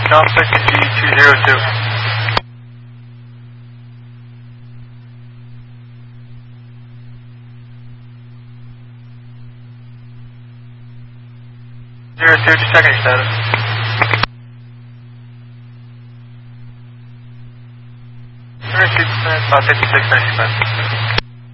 Down section G202. 02 to second status. 36 minutes, about 56 minutes.